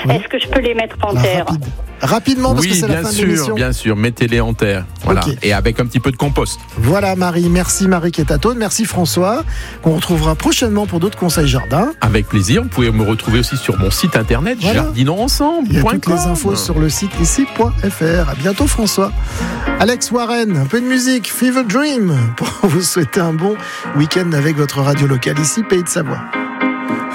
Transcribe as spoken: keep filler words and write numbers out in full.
Oui. Est-ce que je peux les mettre en La terre? rapide. Rapidement, parce oui, que c'est bien la fin de sûr, l'émission. bien sûr, mettez-les en terre. Voilà. Ok. Et avec un petit peu de compost. Voilà Marie, merci Marie Quétatone, merci François, qu'on retrouvera prochainement pour d'autres conseils jardin. Avec plaisir. Vous pouvez me retrouver aussi sur mon site internet, Voilà. jardinons ensemble. Il y a toutes les infos sur le site ici point f r. À bientôt François. Alex Warren, un peu de musique, Fever Dream, pour vous souhaiter un bon week-end avec votre radio locale ici, Pays de Savoie.